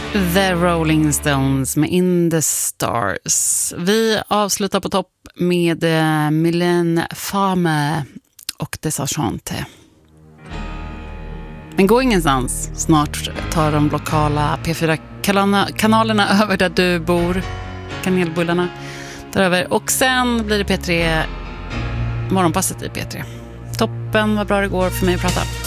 The Rolling Stones med In the Stars. Vi avslutar på topp med Mylène Farmer och Des Argentes. Men gå ingenstans. Snart tar de lokala P4-kanalerna över där du bor. Kanelbullarna tar över. Och sen blir det P3, morgonpasset i P3. Toppen, vad bra det går för mig att prata.